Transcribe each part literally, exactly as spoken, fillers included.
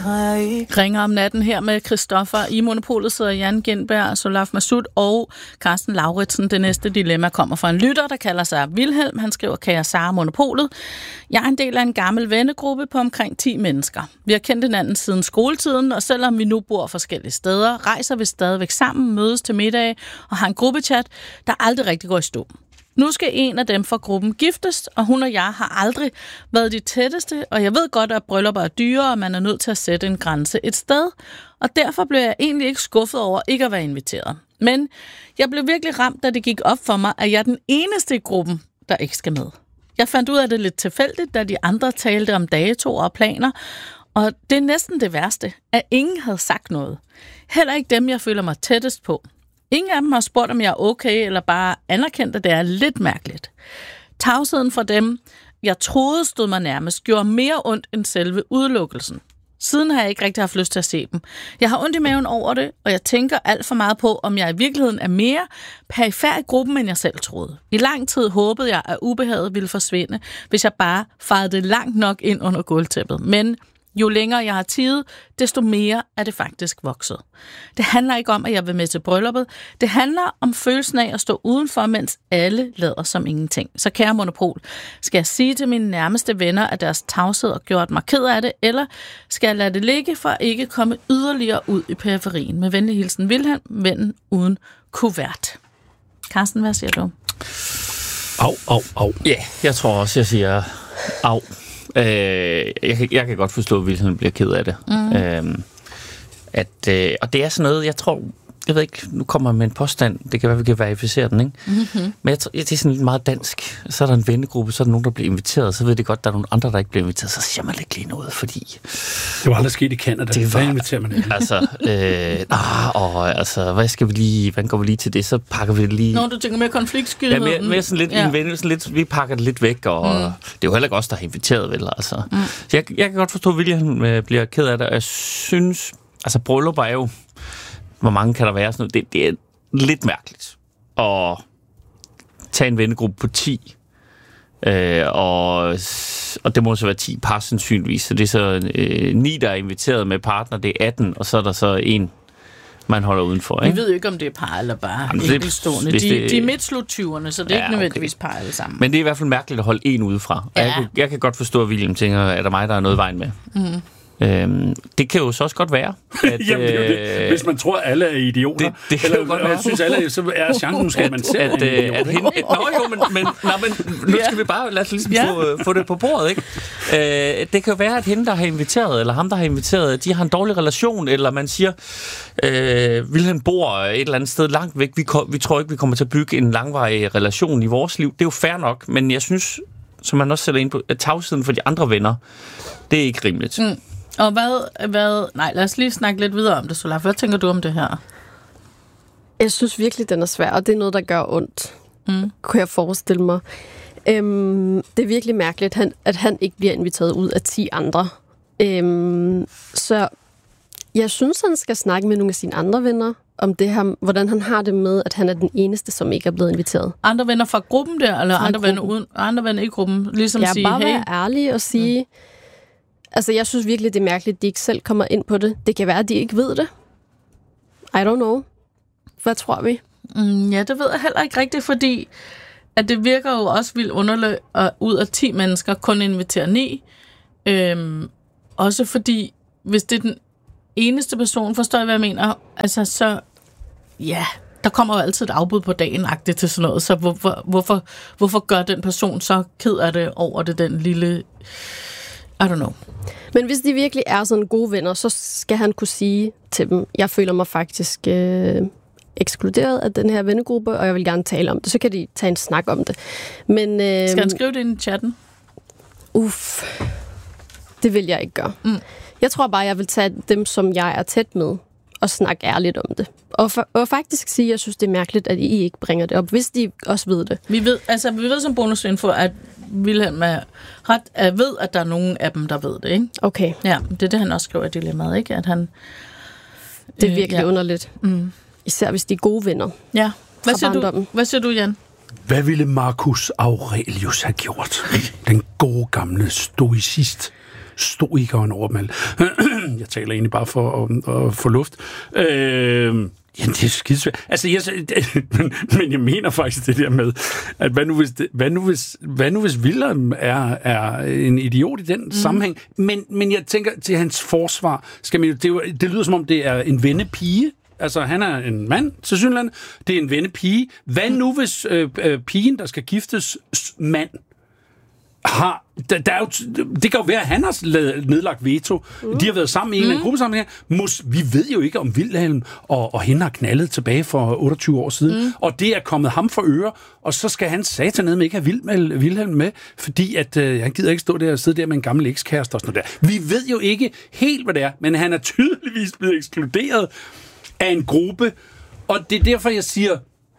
Ringer om natten her med Christoffer. I Monopolet sidder Jan Gindberg, Solaf Masud og Carsten Lauritsen. Det næste dilemma kommer fra en lytter, der kalder sig Vilhelm. Han skriver, kære Sara Monopolet. Jeg er en del af en gammel vennegruppe på omkring ti mennesker. Vi har kendt hinanden siden skoletiden, og selvom vi nu bor forskellige steder, rejser vi stadigvæk sammen, mødes til middag og har en gruppechat, der aldrig rigtig går i stå. Nu skal en af dem fra gruppen giftes, og hun og jeg har aldrig været de tætteste, og jeg ved godt, at bryllupper er dyre, og man er nødt til at sætte en grænse et sted, og derfor blev jeg egentlig ikke skuffet over ikke at være inviteret. Men jeg blev virkelig ramt, da det gik op for mig, at jeg er den eneste i gruppen, der ikke skal med. Jeg fandt ud af det lidt tilfældigt, da de andre talte om datoer og planer, og det er næsten det værste, at ingen havde sagt noget. Heller ikke dem, jeg føler mig tættest på. Ingen af dem har spurgt, om jeg er okay, eller bare anerkendt, at det er lidt mærkeligt. Tavsheden fra dem, jeg troede stod mig nærmest, gjorde mere ondt end selve udelukkelsen. Siden har jeg ikke rigtig haft lyst til at se dem. Jeg har ondt i maven over det, og jeg tænker alt for meget på, om jeg i virkeligheden er mere perifer i gruppen, end jeg selv troede. I lang tid håbede jeg, at ubehaget ville forsvinde, hvis jeg bare farede det langt nok ind under gulvtæppet. Men jo længere jeg har tidet, desto mere er det faktisk vokset. Det handler ikke om, at jeg vil med til brylluppet. Det handler om følelsen af at stå udenfor, mens alle lader som ingenting. Så kære Monopol, skal jeg sige til mine nærmeste venner, at deres tavshed har gjort mig ked af det, eller skal jeg lade det ligge for at ikke komme yderligere ud i periferien? Med venlig hilsen Vilhelm, vennen uden kuvert. Carsten, hvad siger du? Au, au, au. Ja, yeah, jeg tror også, jeg siger au. Øh, jeg, kan, jeg kan godt forstå, at Vilhelm bliver ked af det. Mm. Øh, at, øh, og det er sådan noget, jeg tror, jeg ved ikke, nu kommer jeg med en påstand, det kan være, vi kan verificere den, ikke? Mm-hmm. Men jeg tror, det er sådan lidt meget dansk. Så er der en vennegruppe, så er der nogen, der bliver inviteret, så ved det godt, at der er nogle andre, der ikke bliver inviteret, så siger man ikke lige noget, fordi... Det var aldrig sket i Canada. Det var, hvad inviterer man ikke? Altså, øh, ah, og, altså, hvad skal vi lige, hvordan går vi lige til det, så pakker vi det lige... Når du tænker mere konfliktskydigheden. Ja, mere, mere sådan lidt, ja. En ven, sådan lidt, vi pakker det lidt væk, og mm. det er jo heller ikke os, der har inviteret, vel, altså. Mm. Så jeg, jeg kan godt forstå, at William øh, bliver ked af det, og jeg synes, altså bryllupper er jo... Hvor mange kan der være? Sådan noget? Det, det er lidt mærkeligt at tage en vennegruppe på ti, øh, og, og det må så være ti par sandsynligvis. Så det er så øh, ni, der er inviteret med partner, det er atten, og så er der så en, man holder udenfor. Ikke? Vi ved jo ikke, om det er par eller bare enkeltstående. De, det, de er midt tyverne, så det er ja, ikke nødvendigvis okay. Par alle sammen. Men det er i hvert fald mærkeligt at holde en udefra. Ja. Jeg, jeg kan godt forstå, at William tænker, er der mig, der er noget vejen med? Mm. Øhm, det kan jo så også godt være at, Jamen, det er jo det. Hvis man tror, at alle er idioter, det, det kan eller, jo godt være. Synes alle, så er chancen måske, at man selv at, er en at, at hende, Nå jo, men, men, nå, men nu skal vi bare lad os ligesom ja. få, få det på bordet, ikke? Øh, det kan jo være, at hende, der har inviteret, eller ham, der har inviteret, de har en dårlig relation, eller man siger, øh, Wilhelm bor et eller andet sted langt væk, vi, kom, vi tror ikke, vi kommer til at bygge en langvarig relation i vores liv. Det er jo fair nok, men jeg synes, som man også sætter ind på, at tavsheden for de andre venner, det er ikke rimeligt. Mm. Og hvad, hvad... Nej, lad os lige snakke lidt videre om det, Solaf. Hvad tænker du om det her? Jeg synes virkelig, den er svær, og det er noget, der gør ondt. Mm. Kunne jeg forestille mig. Øhm, det er virkelig mærkeligt, han, at han ikke bliver inviteret ud af ti andre. Øhm, så jeg synes, han skal snakke med nogle af sine andre venner om det her, hvordan han har det med, at han er den eneste, som ikke er blevet inviteret. Andre venner fra gruppen der, eller andre venner, uden, andre venner i gruppen? Ligesom ja, sige, bare hey. være ærlig og sige... Mm. Altså, jeg synes virkelig, det er mærkeligt, at de ikke selv kommer ind på det. Det kan være, at de ikke ved det. I don't know. Hvad tror vi? Mm, ja, det ved jeg heller ikke rigtigt, fordi at det virker jo også vildt underligt, at ud af ti mennesker kun invitere ni. Øhm, også fordi, hvis det er den eneste person, forstår jeg, hvad jeg mener, altså så, ja, der kommer jo altid et afbud på dagen-agtigt til sådan noget, så hvorfor, hvorfor, hvorfor gør den person så ked af det over det, den lille... I don't know. Men hvis de virkelig er sådan gode venner, så skal han kunne sige til dem, jeg føler mig faktisk øh, ekskluderet af den her vennegruppe, og jeg vil gerne tale om det. Så kan de tage en snak om det. Men, øh, skal han skrive det ind i chatten? Uff, det vil jeg ikke gøre. Mm. Jeg tror bare, jeg vil tage dem, som jeg er tæt med, og snakke ærligt om det. Og, for, og faktisk sige, at jeg synes, det er mærkeligt, at I ikke bringer det op, hvis de også ved det. Vi ved, altså, vi ved som bonusinfo, at Wilhelm er ret er ved, at der er nogen af dem, der ved det, ikke? Okay. Ja, det er det, han også skriver i dilemmaet, ikke? At han... Det er virkelig øh, ja. underligt. Mm. Især hvis de er gode venner. Ja. Hvad siger, du, hvad siger du, Jan? Hvad ville Marcus Aurelius have gjort? Den gode gamle stoicist. Stoikeren over dem alle. Jeg taler egentlig bare for at, at få luft. Øh, Ja, det er skidesvært. Altså, jeg, men, men jeg mener faktisk det der med, at hvad nu hvis, det, hvad nu hvis, hvad nu hvis Wilhelm er, er en idiot i den mm. sammenhæng? Men, men jeg tænker, til hans forsvar, skal man jo, det, det lyder som om, det er en vennepige. Altså, han er en mand, til Sydland. Det er en vennepige. Hvad nu hvis øh, øh, pigen, der skal giftes, mand, har, der, der er jo, det kan jo være, at han har nedlagt veto. Mm. De har været sammen i en eller anden gruppe sammen her. Vi ved jo ikke, om Wilhelm og, og hende har knaldet tilbage for otteogtyve år siden. Mm. Og det er kommet ham for øre, og så skal han satan med ikke have Wilhelm med, fordi at, øh, han gider ikke stå der og sidde der med en gammel ekskæreste og sådan noget der. Vi ved jo ikke helt, hvad det er, men han er tydeligvis blevet ekskluderet af en gruppe, og det er derfor, jeg siger,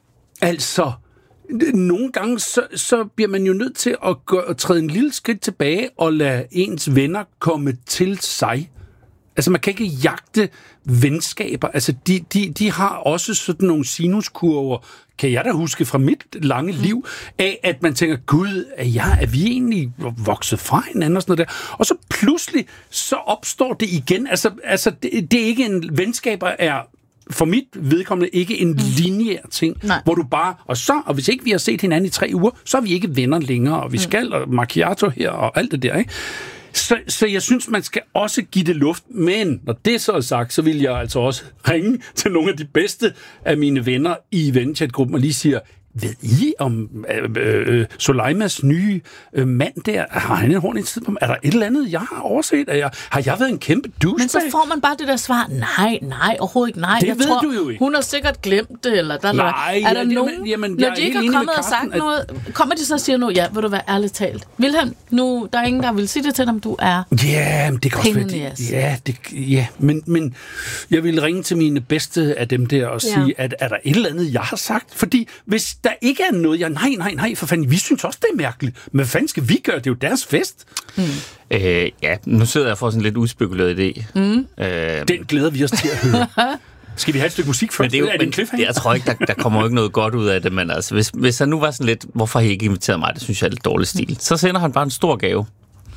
altså, nogle gange, så, så bliver man jo nødt til at, gå, at træde en lille skridt tilbage og lade ens venner komme til sig. Altså, man kan ikke jagte venskaber. Altså, de, de, de har også sådan nogle sinuskurver, kan jeg da huske fra mit lange liv, af at man tænker, gud, er, jeg, er vi egentlig vokset fra hinanden og sådan noget der? Og så pludselig, så opstår det igen. Altså, altså det, det er ikke en venskaber er for mit vedkommende ikke en lineær ting, Nej. Hvor du bare, og så, og hvis ikke vi har set hinanden i tre uger, så er vi ikke venner længere, og vi skal, og macchiato her, og alt det der, ikke? Så, så jeg synes, man skal også give det luft, men når det så er sagt, så vil jeg altså også ringe til nogle af de bedste af mine venner i Vennchat-gruppen og lige sige, ved I om øh, øh, Soleimas nye øh, mand der? Har han en horn i tid på mig? Er der et eller andet, jeg har overset? Er jeg, har jeg været en kæmpe douchebag? Men så får man bare det der svar, nej, nej, overhovedet ikke, nej. Det jeg ved tror, du jo ikke. Hun har sikkert glemt det, eller der, nej, er der ja, nogen, jamen, jamen, når de ikke har kommet og sagt at... noget, kommer de så og siger noget, ja, vil du være ærligt talt? Wilhelm, nu, der er ingen, der vil sige det til dem, du er ja, det kan også være det. Ja, det, ja men, men jeg vil ringe til mine bedste af dem der og ja. sige, at er der et eller andet, jeg har sagt? Fordi hvis der ikke er noget, jeg nej, nej, nej, for fanden, vi synes også, det er mærkeligt. Men hvad fanden skal vi gøre? Det er jo deres fest. Mm. Øh, ja, nu sidder jeg for sådan en lidt udspekuleret idé. Mm. Øh, Den glæder vi os til at høre. Skal vi have et stykke musik først? Men det er jo, er det en cliffhanger? Jeg tror ikke, der, der kommer jo ikke noget godt ud af det, men altså, hvis, hvis han nu var sådan lidt, hvorfor har I ikke inviteret mig? Det synes jeg er lidt dårlig stil. Så sender han bare en stor gave.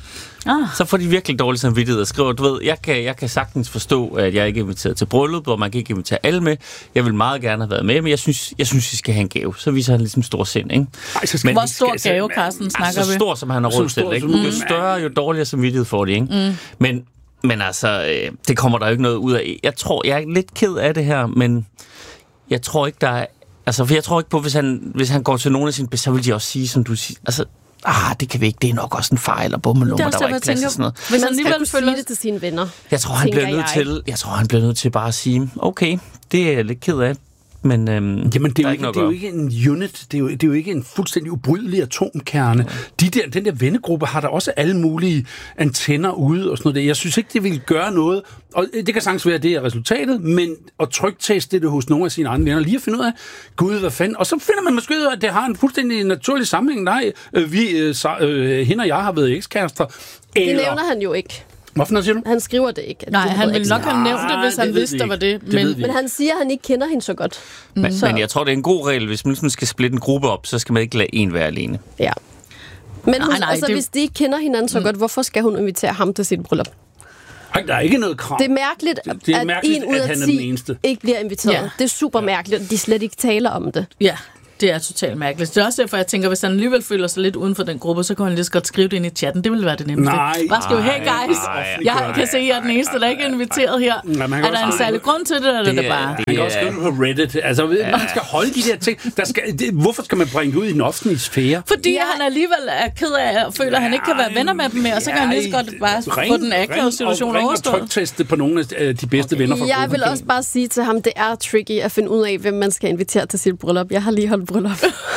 Ah. Så får de virkelig dårlig samvittighed og skriver, du ved, jeg kan, jeg kan sagtens forstå, at jeg ikke er inviteret til bryllup, og man kan ikke invitere alle med. Jeg vil meget gerne have været med, men jeg synes, jeg synes, I skal have en gave. Så viser han ligesom stor sind, ikke? Ej, så men, hvor stor skal, gave, Carsten, snakker vi? Altså, så stor, som han har råd til, ikke? Jo større, jo dårligere samvittighed får de, ikke? Mm. Men, men altså, øh, det kommer der jo ikke noget ud af. Jeg tror, jeg er lidt ked af det her, men jeg tror ikke, der er... Altså, for jeg tror ikke på, hvis han, hvis han går til nogen af sine bedste, så vil de også sige, som du siger... Altså, ah, det kan vi ikke, det er nok også en fejl og bummelummer, der var ikke plads og sådan noget. Hvis han alligevel følger det til sine venner. Jeg tror, han bliver nødt til, jeg tror, han bliver nødt til bare at sige, okay, det er jeg lidt ked af, men øhm, jamen, det er, jo ikke, det er jo ikke en unit, det er jo, det er jo ikke en fuldstændig ubrydelig atomkerne. Ja. De der, den der vennegruppe har der også alle mulige antenner ude og sådan noget. Jeg synes ikke, det vil gøre noget, og det kan sagtens være, at det er resultatet, men at trykteste det hos nogle af sine andre venner, lige at finde ud af, gud, hvad fanden, og så finder man måske ud af, at det har en fuldstændig naturlig sammenhæng. Nej, vi, øh, øh, hende og jeg har været ekskærester. Det nævner han jo ikke. Hvorfor siger du? Han skriver det ikke. Nej, han ville nok have nævnt det, hvis han vidste, der var det. Men, det men han siger, at han ikke kender hende så godt. Mm. Men, så. men jeg tror, det er en god regel. Hvis man skal splitte en gruppe op, så skal man ikke lade en være alene. Ja. Men nej, hun, nej, altså, det... hvis de ikke kender hinanden så mm. godt, hvorfor skal hun invitere ham til sit bryllup? Der er ikke noget krav. Det er mærkeligt, det, det er mærkeligt at en ud af ti ikke bliver inviteret. Ja. Det er super mærkeligt, og de slet ikke taler om det. Ja. Det er totalt mærkeligt. Det er også derfor, jeg tænker, hvis han alligevel føler sig lidt uden for den gruppe, så kan han lige så godt skrive det ind i chatten. Det vil være det nemmeste. Nej, bare skrive, hey guys, nej, jeg kan se, at jeg er den eneste, der ikke er inviteret her. Nej, er der en særlig grund til det, eller det, er det bare? Det man kan også skrive på Reddit. Altså, ja. Man skal holde de der ting. Der skal, det, hvorfor skal man bringe det ud i den offentlige sfære? Fordi ja. han alligevel er ked af og føler, at han ikke kan være venner med dem mere, og så kan han lige så godt bare få den akavede situation overstået. Ring og trykteste på nogle af de bedste okay. venner fra gruppen. Jeg vil også bare sige til ham, det er tricky at finde ud af, hvem man skal invitere til sit bryllup. Jeg har lige holdt bryllup.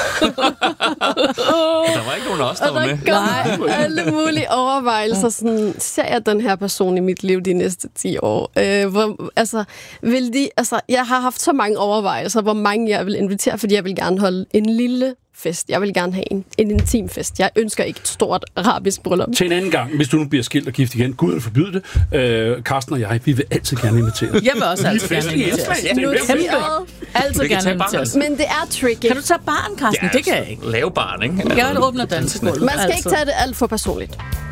Der var ikke nogen af os, der og var med. Nej, alle mulige overvejelser. Sådan, ser jeg den her person i mit liv de næste ti år? Øh, hvor, altså, vil de, altså, jeg har haft så mange overvejelser, hvor mange jeg vil invitere, fordi jeg vil gerne holde en lille fest. Jeg vil gerne have en, en intim fest. Jeg ønsker ikke et stort arabisk bryllup. Til en anden gang, hvis du nu bliver skilt og gift igen, Gud vil forbyde det. Øh, Carsten og jeg, vi vil altid gerne invitere. Jeg vil også altid gerne invitere. Altid gerne invitere. Men det er tricky. Kan du tage barn, Carsten? Ja, det kan jeg ikke. Lave barn, ikke? Jeg åbner dansegulvet. Man skal altid. ikke tage det alt for personligt.